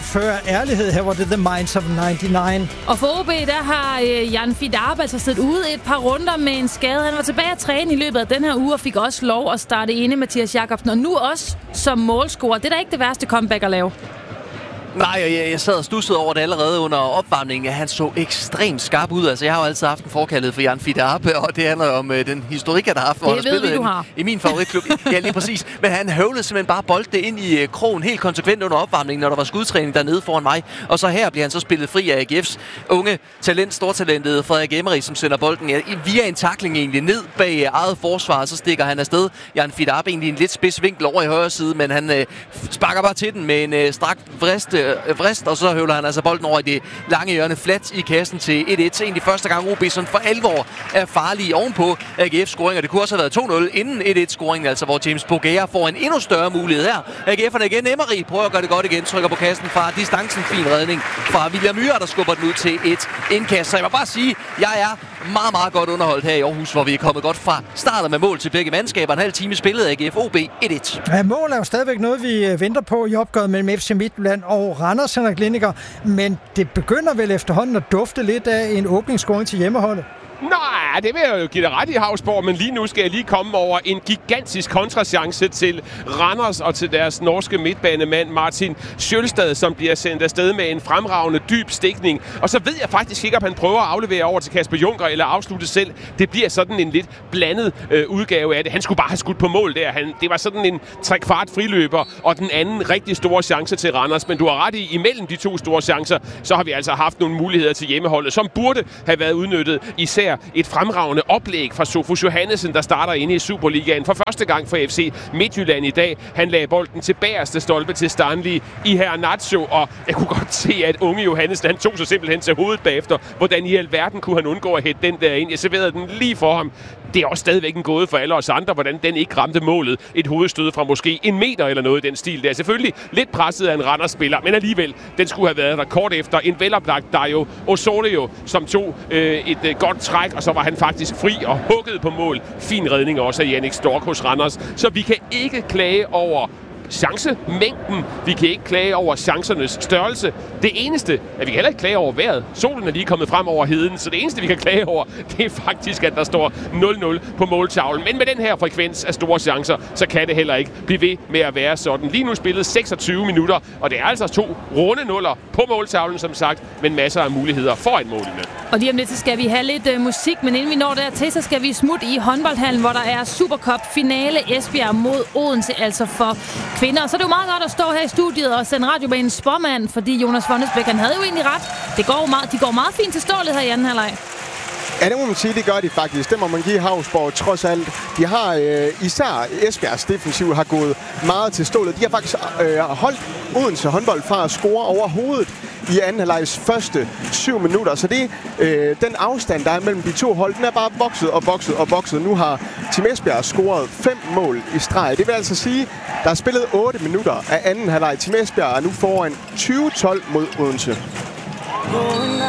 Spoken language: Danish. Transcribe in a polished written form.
før ærlighed. Her var det The Minds of 99. Og for OB, der har Jan Fidab altså siddet ude et par runder med en skade. Han var tilbage at træne i løbet af den her uge og fik også lov at starte inde Mathias Jakobsen. Og nu også som målscorer. Det er da ikke det værste comeback at lave. Nej, jeg sad og stussede over det allerede under opvarmningen. Han så ekstremt skarp ud. Altså, jeg har jo altid haft en forkærlighed for Jan Fidab, og det handler om den historik, han har haft, hvor han har spillet i min favoritklub. Ja, lige præcis. Men han høvlede simpelthen bare bolden ind i krogen helt konsekvent under opvarmningen, når der var skudtræning dernede foran mig. Og så her bliver han så spillet fri af AGF's unge talent, stortalentet Frederik Emery, som sender bolden via en tackling egentlig ned bag eget forsvar. Så stikker han afsted. Jan Fidab egentlig en lidt spids vinkel over i højre side, men han sparker bare til den med en strak vrist, og så høvler han altså bolden over i det lange hjørne flat i kassen til 1-1. Egentlig første gang OB sådan for alvor er farlige ovenpå AGF-scoring, og det kunne også have været 2-0 inden 1-1-scoringen, altså hvor James Bougea får en endnu større mulighed her. AGF'erne igen, Emery prøver at gøre det godt igen, trykker på kassen fra distancen, fin redning fra William Myhre, der skubber den ud til et indkast. Så jeg må bare sige, jeg er meget, meget godt underholdt her i Aarhus, hvor vi er kommet godt fra starten med mål til begge mandskaber. En halv time spillet AGF OB 1-1. Ja, mål er jo stadigvæk noget, vi venter på i opgøret mellem FC Midtjylland og Randers, Henrik Lindiger, men det begynder vel efterhånden at dufte lidt af en åbningsscoring til hjemmeholdet. Nej, det vil jeg jo give dig ret i, Havsborg, men lige nu skal jeg lige komme over en gigantisk kontrachance til Randers og til deres norske midtbanemand Martin Sjølstad, som bliver sendt afsted med en fremragende dyb stikning. Og så ved jeg faktisk ikke, om han prøver at aflevere over til Kasper Junker eller afslutte selv. Det bliver sådan en lidt blandet udgave af det. Han skulle bare have skudt på mål der. Det var sådan en 3/4 friløber og den anden rigtig store chance til Randers. Men du har ret i, imellem de to store chancer, så har vi altså haft nogle muligheder til hjemmeholdet, som burde have været udnyttet, især et fremragende oplæg fra Sofus Johannesen, der starter inde i Superligaen for første gang for FC Midtjylland i dag. Han lagde bolden til bagerste stolpe til Stanley i Hernacho, og jeg kunne godt se, at unge Johannesen, han tog sig simpelthen til hovedet bagefter. Hvordan i alverden kunne han undgå at hætte den der ind? Jeg serverede den lige for ham. Det er også stadigvæk en gåde for alle os andre, hvordan den ikke ramte målet. Et hovedstød fra måske 1 meter eller noget i den stil der. Selvfølgelig lidt presset af en Randers-spiller, men alligevel, den skulle have været der kort efter. En veloplagt Dario Osorio, som tog et godt træk, og så var han faktisk fri og hugget på mål. Fin redning også af Jannik Stork hos Randers. Så vi kan ikke klage over chancemængden. Vi kan ikke klage over chancernes størrelse. Det eneste, at vi kan heller ikke klage over vejret. Solen er lige kommet frem over heden, så det eneste, vi kan klage over, det er faktisk, at der står 0-0 på måltavlen. Men med den her frekvens af store chancer, så kan det heller ikke blive ved med at være sådan. Lige nu spillet 26 minutter, og det er altså 2 runde nuller på måltavlen, som sagt, men masser af muligheder foran målene. Og lige om lidt, så skal vi have lidt musik, men inden vi når dertil, så skal vi smutte i håndboldhallen, hvor der er Supercup-finale Esbjerg mod Odense, altså for kvinder. Så er det jo meget godt at stå her i studiet og sende radiobanens spormand, fordi Jonas Fonnesbæk, han havde jo egentlig ret. De går meget fint til stålet her i anden halvleg. Ja, det må man sige, det gør de faktisk. Det må man give Havsborg trods alt. De har især Esbjergs defensiv har gået meget til stålet. De har faktisk holdt Odense håndbold fra at score over hovedet i anden halvlegs første 7 minutter. Så det den afstand, der er mellem de to hold, den er bare vokset. Nu har Team Esbjerg scoret 5 mål i streg. Det vil altså sige, der er spillet 8 minutter af anden halvleg. Team Esbjerg er nu foran 20-12 mod Odense.